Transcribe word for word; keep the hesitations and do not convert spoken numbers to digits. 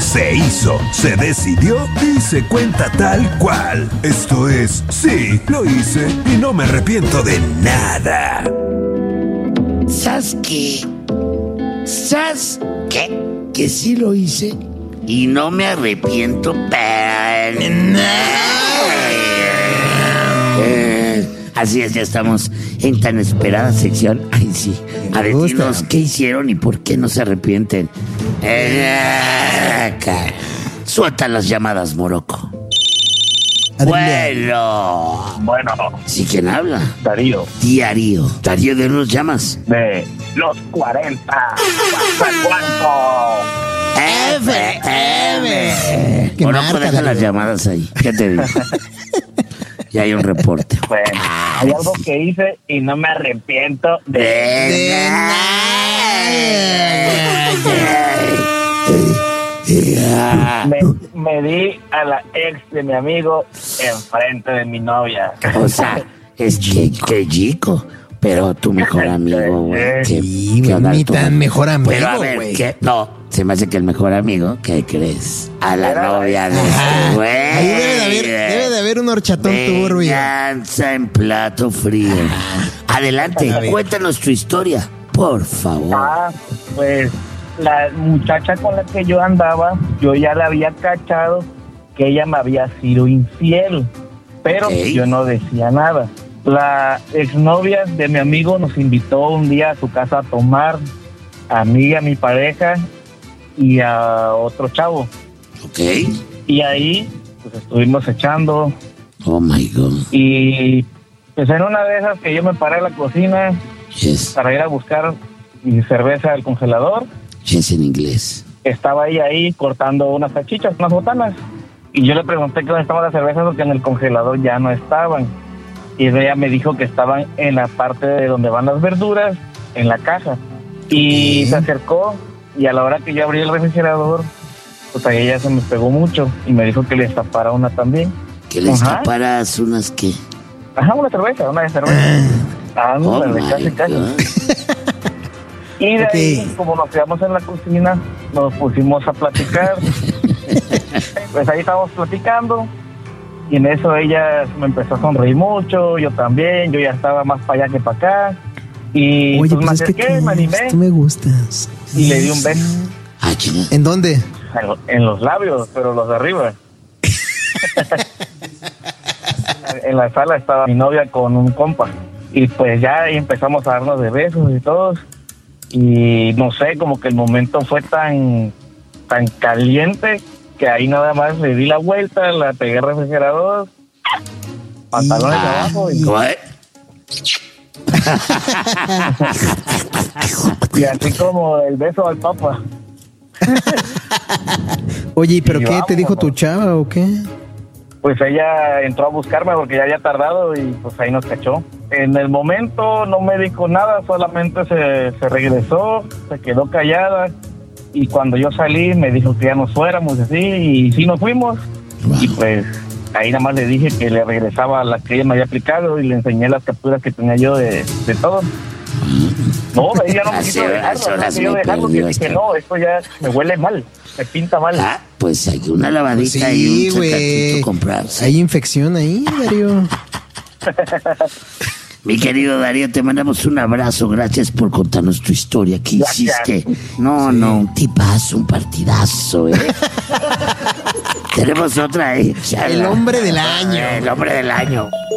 se hizo, se decidió y se cuenta tal cual. Esto es Sí, lo hice y no me arrepiento de nada. ¿Sabes qué? ¿Sabes qué? Que sí lo hice y no me arrepiento para nada. Eh, así es, ya estamos en tan esperada sección. Ay, sí. A decirnos qué hicieron y por qué no se arrepienten. Eh, Suelta las llamadas, Morocco. Bueno. Bueno. ¿Sí quién habla? Darío. Darío. Darío, ¿de dónde nos llamas? De los cuarenta. ¿Cuánto? F M. Morocco, deja las llamadas ahí. ¿Qué te digo? Ya hay un reporte. Bueno, hay algo que hice y no me arrepiento de, de nada. Me, me di a la ex de mi amigo enfrente de mi novia. O sea, es que, que chico. Pero tu mejor amigo, güey. Sí, güey, ni tan mejor amigo, pero a ver, güey. ¿qué? No, se me hace que el mejor amigo, ¿qué crees? A la Era, novia de este güey. Ahí debe de haber, debe de haber un horchatón turbio. Venganza en plato frío. Adelante, cuéntanos tu historia, por favor. Ah, pues la muchacha con la que yo andaba, yo ya la había cachado que ella me había sido infiel, pero okay. Yo no decía nada. La exnovia de mi amigo nos invitó un día a su casa a tomar, a mí, a mi pareja y a otro chavo. Ok. Y ahí pues estuvimos echando. Oh my God. Y pues en una de esas que yo me paré en la cocina yes. para ir a buscar mi cerveza del congelador. Yes, en inglés. Estaba ella ahí cortando unas salchichas, unas botanas. Y yo le pregunté que dónde estaban las cervezas porque en el congelador ya no estaban. Y ella me dijo que estaban en la parte de donde van las verduras, en la caja. Y se acercó y a la hora que yo abrí el refrigerador, pues a ella se me pegó mucho y me dijo que le destapara una también. ¿Que le destaparas unas qué? Ajá, una cerveza, una de cerveza. Ah, no, oh de casi, casi. Y de okay. ahí, como nos quedamos en la cocina, nos pusimos a platicar. Pues ahí estábamos platicando. Y en eso ella me empezó a sonreír mucho, yo también, yo ya estaba más para allá que para acá. Y oye, pues me acerqué, es que me animé. Tú me gustas. Y le di un beso. Ah, ¿en dónde? En, en los labios, pero los de arriba. En la sala estaba mi novia con un compa. Y pues ya ahí empezamos a darnos de besos y todos. Y no sé, como que el momento fue tan, tan caliente que ahí nada más le di la vuelta, la pegué al refrigerador, pantalones y, abajo y... y así como el beso al papa. Oye, ¿pero y qué? Vamos, ¿te dijo tu chava o qué? Pues ella entró a buscarme porque ya había tardado y pues ahí nos cachó. En el momento no me dijo nada, solamente se, se regresó, se quedó callada. Y cuando yo salí me dijo que ya nos fuéramos así y sí nos fuimos. Wow. Y pues ahí nada más le dije que le regresaba a la que ella me había aplicado y le enseñé las capturas que tenía yo de, de todo. No, ella no me quiso dejarlo, no me dejarlo, que dije no, esto ya me huele mal, me pinta mal. Ah, pues hay una lavadita sí, y un sacatito comprarse. Hay infección ahí, Darío. Mi querido Darío, te mandamos un abrazo. Gracias por contarnos tu historia. ¿Qué hiciste? No, sí. no, un tipazo, un partidazo, ¿eh? Tenemos otra, ¿eh? El hombre del año. El hombre del año.